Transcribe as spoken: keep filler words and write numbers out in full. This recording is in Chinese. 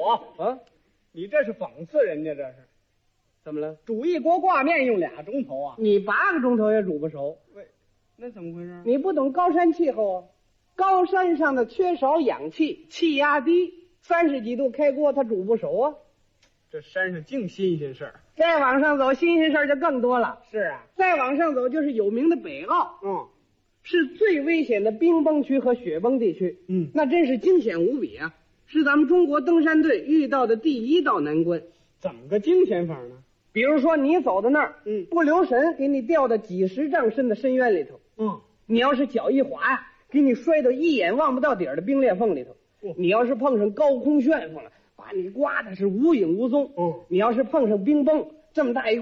啊， 你这是讽刺人家，这是怎么了？ 煮一锅挂面用俩钟头啊？ 你八个钟头也煮不熟， 喂，那怎么回事？ 你不懂高山气候啊。高山上的缺少氧气，气压低，三十几度开锅它煮不熟啊。 这山上净新鲜事儿。 再往上走，新鲜事儿就更多了。 是啊， 再往上走就是有名的北澳， 嗯， 是最危险的冰崩区和雪崩地区。 嗯， 那真是惊险无比啊！是咱们中国登山队遇到的第一道难关。 怎么个惊险法呢？ 比如说你走到那儿， 嗯， 不留神给你掉到几十丈深的深渊里头。 嗯， 你要是脚一滑呀，给你摔到一眼望不到底儿的冰裂缝里头。 哦你要是碰上高空旋风了，把你刮的是无影无踪。 哦， 你要是碰上冰崩，这么大一